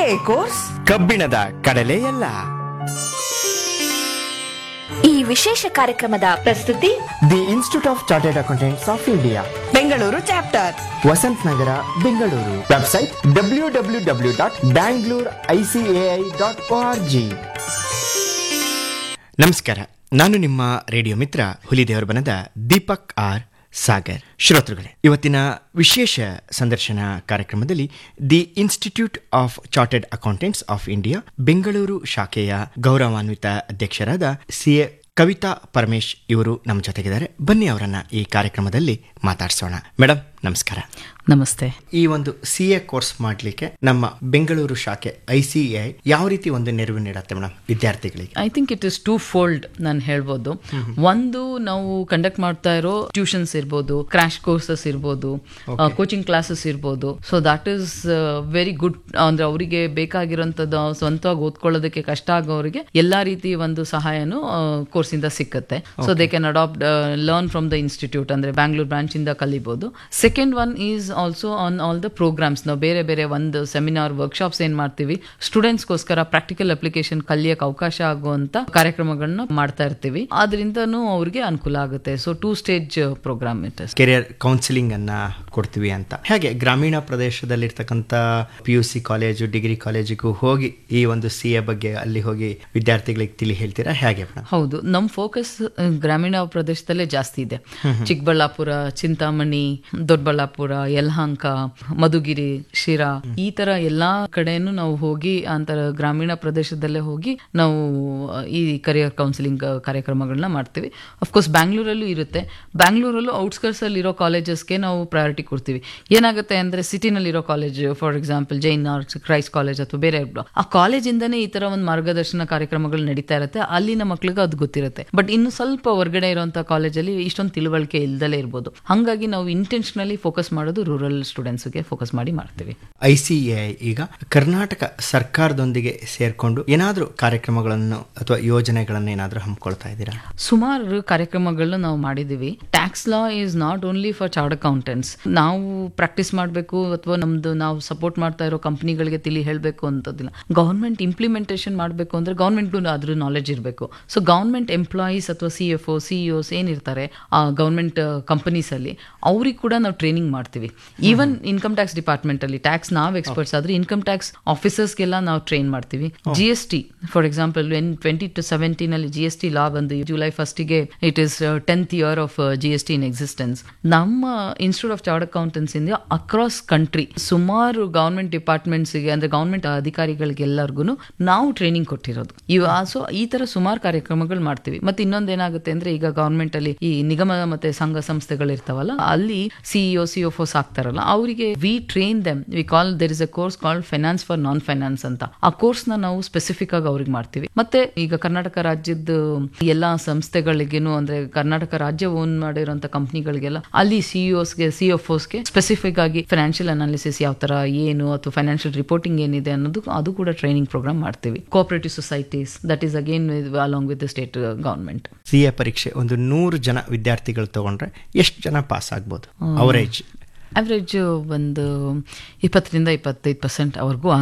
Course ಕಬ್ಬಿಣದ ಕಡಲೆಯಲ್ಲ. ಈ ವಿಶೇಷ ಕಾರ್ಯಕ್ರಮದ ಪ್ರಸ್ತುತಿ the institute of chartered accountants of India, Bengaluru chapter, Vasant Nagar, Bengaluru. Website www.bangalore.icai.org. ನಮಸ್ಕಾರ, ನಾನು ನಿಮ್ಮ ರೇಡಿಯೋ ಮಿತ್ರ ಹುಲಿದೇವರ ಬನದ ದೀಪಕ್ ಆರ್ ಸಾಗರ್. ಶ್ರೋತೃಗಳೇ, ಇವತ್ತಿನ ವಿಶೇಷ ಸಂದರ್ಶನ ಕಾರ್ಯಕ್ರಮದಲ್ಲಿ the institute of chartered accountants of India Bengaluru ಶಾಖೆಯ ಗೌರವಾನ್ವಿತ ಅಧ್ಯಕ್ಷರಾದ CA ಕವಿತಾ ಪರಮೇಶ್ ಇವರು ನಮ್ಮ ಜೊತೆಗಿದ್ದಾರೆ. ಬನ್ನಿ ಅವರನ್ನ ಈ ಕಾರ್ಯಕ್ರಮದಲ್ಲಿ ಮಾತಾಡ್ಸೋಣ. ಮೇಡಮ್ ನಮಸ್ಕಾರ. ನಮಸ್ತೆ. ಈ ಒಂದು CA ಕೋರ್ಸ್ ಮಾಡಲಿಕ್ಕೆ ನಮ್ಮ ಬೆಂಗಳೂರು ಶಾಖೆ ICAI ಯಾವ ರೀತಿ ಒಂದು ನೆರವು ನೀಡುತ್ತೆ ಮೇಡಮ್ ವಿದ್ಯಾರ್ಥಿಗಳಿಗೆ? I think it is two fold ನಾನು ಹೇಳ್ಬೋದು. ಒಂದು, ನಾವು ಕಂಡಕ್ಟ್ ಮಾಡ್ತಾ ಇರೋ ಟ್ಯೂಷನ್ಸ್ ಇರ್ಬೋದು, ಕ್ರಾಶ್ ಕೋರ್ಸಸ್ ಇರ್ಬೋದು, ಕೋಚಿಂಗ್ ಕ್ಲಾಸಸ್ ಇರ್ಬೋದು. So that is very good. ಅಂದ್ರೆ ಅವರಿಗೆ ಬೇಕಾಗಿರೋಂಥದ್ದು ಸ್ವಂತವಾಗಿ ಓದ್ಕೊಳ್ಳೋದಕ್ಕೆ ಕಷ್ಟ ಆಗೋರಿಗೆ ಎಲ್ಲಾ ರೀತಿ ಒಂದು ಸಹಾಯನೂ ಕೋರ್ಸ್ ಇಂದ ಸಿಕ್ಕತ್ತೆ. So they can adapt learn from the institute, ಅಂದ್ರೆ ಬ್ಯಾಂಗ್ಳೂರ್ ಬ್ರಾಂಚ್ ಇಂದ ಕಲಿಬಹುದು. Second one is also on all the programmes. ನಾವು ಬೇರೆ ಬೇರೆ ಒಂದು ಸೆಮಿನಾರ್, ವರ್ಕ್ಶಾಪ್ಸ್ ಏನ್ ಮಾಡ್ತೀವಿ, ಸ್ಟೂಡೆಂಟ್ಸ್ಗೋಸ್ಕರ ಪ್ರಾಕ್ಟಿಕಲ್ ಅಪ್ಲಿಕೇಶನ್ ಕಲಿಯಕ್ಕೆ ಅವಕಾಶ ಆಗುವಂತ ಕಾರ್ಯಕ್ರಮಗಳನ್ನ ಮಾಡ್ತಾ ಇರ್ತೀವಿ. ಅದರಿಂದನೂ ಅವ್ರಿಗೆ ಅನುಕೂಲ ಆಗುತ್ತೆ. So 2 stage program it is. Career counselling ಅನ್ನ ಕೊಡ್ತೀವಿ ಅಂತ. ಹಾಗೆ ಗ್ರಾಮೀಣ ಪ್ರದೇಶದಲ್ಲಿರ್ತಕ್ಕಂಥ PUC ಕಾಲೇಜು, ಡಿಗ್ರಿ ಕಾಲೇಜಿಗೂ ಹೋಗಿ ಈ ಒಂದು CA ಬಗ್ಗೆ ಅಲ್ಲಿ ಹೋಗಿ ವಿದ್ಯಾರ್ಥಿಗಳಿಗೆ ತಿಳಿ ಹೇಳ್ತೀರಾ ಹೇಗೆ? ಹೌದು, ನಮ್ಮ ಫೋಕಸ್ ಗ್ರಾಮೀಣ ಪ್ರದೇಶದಲ್ಲೇ ಜಾಸ್ತಿ ಇದೆ. ಚಿಕ್ಕಬಳ್ಳಾಪುರ, ಚಿಂತಾಮಣಿ, ದೊಡ್ಡಬಳ್ಳಾಪುರ, ಯಲಹಂಕ, ಮಧುಗಿರಿ, ಶಿರಾ, ಈ ತರ ಎಲ್ಲಾ ಕಡೆನೂ ನಾವು ಹೋಗಿ ಅಂತರ ಗ್ರಾಮೀಣ ಪ್ರದೇಶದಲ್ಲೇ ಹೋಗಿ ನಾವು ಈ ಕರಿಯರ್ ಕೌನ್ಸಿಲಿಂಗ್ ಕಾರ್ಯಕ್ರಮಗಳನ್ನ ಮಾಡ್ತೀವಿ. ಅಫ್ಕೋರ್ಸ್ ಬ್ಯಾಂಗ್ಳೂರಲ್ಲೂ ಇರುತ್ತೆ. ಬ್ಯಾಂಗ್ಳೂರಲ್ಲೂ ಔಟ್ಸ್ಕರ್ಟ್ಸ್ ಅಲ್ಲಿ ಇರೋ ಕಾಲೇಜಸ್ಗೆ ನಾವು ಪ್ರಯಾರಿಟಿ ಕೊಡ್ತೀವಿ. ಏನಾಗುತ್ತೆ ಅಂದ್ರೆ ಸಿಟಿನಲ್ಲಿರೋ college, for example Jain arts, Christ college ಅಥವಾ ಬೇರೆ ಆ ಕಾಲೇಜಿಂದನೇ ಈ ತರ ಒಂದು ಮಾರ್ಗದರ್ಶನ ಕಾರ್ಯಕ್ರಮಗಳು ನಡೀತಾ ಇರುತ್ತೆ. ಅಲ್ಲಿನ ಮಕ್ಳಿಗೆ ಅದು ಗೊತ್ತಿರುತ್ತೆ. ಬಟ್ ಇನ್ನು ಸ್ವಲ್ಪ ಹೊರಗಡೆ ಇರುವಂತಹ ಕಾಲೇಜಲ್ಲಿ ಇಷ್ಟೊಂದು ತಿಳುವಳಿಕೆ ಇಲ್ದಲೇ ಇರ್ಬೋದು. ಹಾಗಾಗಿ ನಾವು ಇಂಟೆನ್ಷನಲಿ ಫೋಕಸ್ ಮಾಡೋದು ರೂರಲ್ ಸ್ಟೂಡೆಂಟ್ಸ್ಗೆ ಫೋಕಸ್ ಮಾಡಿ ಮಾಡ್ತೀವಿ. ICAI ಈಗ ಕರ್ನಾಟಕ ಸರ್ಕಾರದೊಂದಿಗೆ ಸೇರ್ಕೊಂಡು ಏನಾದರೂ ಕಾರ್ಯಕ್ರಮಗಳನ್ನು ಅಥವಾ ಯೋಜನೆಗಳನ್ನು ಏನಾದರೂ ಹಮ್ಮಿಕೊಳ್ತಾ ಇದ್ದೀರಾ? ಸುಮಾರು ಕಾರ್ಯಕ್ರಮಗಳನ್ನ ನಾವು ಮಾಡಿದೀವಿ. Tax law is not only for chartered accountants. ನಾವು ಪ್ರಾಕ್ಟೀಸ್ ಮಾಡಬೇಕು ಅಥವಾ ನಮ್ದು ನಾವು ಸಪೋರ್ಟ್ ಮಾಡ್ತಾ ಇರೋ ಕಂಪ್ನಿಗಳಿಗೆ ತಿಳಿ ಹೇಳಬೇಕು ಅಂತದಿಲ್ಲ. ಗವರ್ಮೆಂಟ್ ಇಂಪ್ಲಿಮೆಂಟೇಷನ್ ಮಾಡಬೇಕು ಅಂದ್ರೆ ಗವರ್ಮೆಂಟ್ಗೂ ಅದ್ರ ನಾಲೆಜ್ ಇರಬೇಕು. ಸೊ ಗವರ್ಮೆಂಟ್ ಎಂಪ್ಲಾಯೀಸ್ ಅಥವಾ CFO, CEOs ಏನಿರ್ತಾರೆ ಆ ಗವರ್ಮೆಂಟ್ ಕಂಪನೀಸ್ ಅಲ್ಲಿ, ಅವ್ರಿಗೆ ಕೂಡ ನಾವು ಟ್ರೈನಿಂಗ್ ಮಾಡ್ತೀವಿ. ಈವನ್ ಇನ್ಕಮ್ ಟ್ಯಾಕ್ಸ್ ಡಿಪಾರ್ಟ್ಮೆಂಟ್ ಅಲ್ಲಿ ಟ್ಯಾಕ್ಸ್ ನಾವು ಎಕ್ಸ್ಪರ್ಟ್ಸ್ ಆದ್ರೆ ಇನ್ಕಮ್ ಟ್ಯಾಕ್ಸ್ ಆಫೀಸರ್ಸ್ಗೆಲ್ಲ ನಾವು ಟ್ರೈನ್ ಮಾಡ್ತೀವಿ. GST ಫಾರ್ ಎಕ್ಸಾಂಪಲ್ 2017 ಅಲ್ಲಿ GST ಲಾ ಬಂದು July 1ಗೆ it is 10th year of GST in existence. ನಮ್ಮ ಇನ್ಸ್ಟಿಟ್ಯೂಟ್ ಆಫ್ ಚಾರ್ಟರ್ಡ್ ಅಕೌಂಟೆಂಟ್ಸ್ ಇಂದ ಅಕ್ರಾಸ್ ಕಂಟ್ರಿ ಸುಮಾರು ಗವರ್ಮೆಂಟ್ ಡಿಪಾರ್ಟ್ಮೆಂಟ್ಸ್ಗೆ ಅಂದ್ರೆ ಗವರ್ಮೆಂಟ್ ಅಧಿಕಾರಿಗಳಿಗೆ ಎಲ್ಲರಿಗೂ ನಾವು ಟ್ರೈನಿಂಗ್ ಕೊಟ್ಟಿರೋದು. ಸೊ ಈ ತರ ಸುಮಾರು ಕಾರ್ಯಕ್ರಮಗಳು ಮಾಡ್ತೀವಿ. ಮತ್ತೆ ಇನ್ನೊಂದೇನಾಗುತ್ತೆ ಅಂದ್ರೆ ಈಗ ಗವರ್ಮೆಂಟ್ ಅಲ್ಲಿ ಈ ನಿಗಮ ಮತ್ತೆ ಸಂಘ ಸಂಸ್ಥೆಗಳು ಇರ್ತಾವಲ್ಲ, ಅಲ್ಲಿ CEO, CFOs ಆಗ್ತಾರಲ್ಲ, ಅವರಿಗೆ V train them. We call there is a course called finance for non finance ಅಂತ. ಆ ಕೋರ್ಸ್ ನಾವು ಸ್ಪೆಸಿಫಿಕ್ ಆಗಿ ಅವ್ರಿಗೆ ಮಾಡ್ತೀವಿ. ಮತ್ತೆ ಈಗ ಕರ್ನಾಟಕ ರಾಜ್ಯದ ಎಲ್ಲಾ ಸಂಸ್ಥೆಗಳಿಗೇನು ಅಂದ್ರೆ ಕರ್ನಾಟಕ ರಾಜ್ಯ ಓನ್ ಮಾಡಿರುವಂತ ಕಂಪ್ನಿಗಳಿಗೆಲ್ಲ ಅಲ್ಲಿ CEOsಗೆ, CFOsಗೆ ಸ್ಪೆಸಿಫಿಕ್ ಆಗಿ ಫೈನಾನ್ಷಿಯಲ್ ಅನಾಲಿಸಿಸ್ ಯಾವ ತರ ಏನು ಅಥವಾ ಫೈನಾನ್ಷಿಯಲ್ ರಿಪೋರ್ಟಿಂಗ್ ಏನಿದೆ ಅನ್ನೋದು ಅದು ಕೂಡ ಟ್ರೈನಿಂಗ್ ಪ್ರೋಗ್ರಾಮ್ ಮಾಡ್ತೀವಿ. Cooperative societies, that is again along with the state government. CA ಪರೀಕ್ಷೆ ಒಂದು 100 ಜನ ವಿದ್ಯಾರ್ಥಿಗಳು ತಗೊಂಡ್ರೆ ಎಷ್ಟು ಜನ ಪಾಸ್ ಆಗ್ಬೋದು? ಅವರೇಜ್ ಒಂದು 20-25% ಅವ್ರಿಗೂ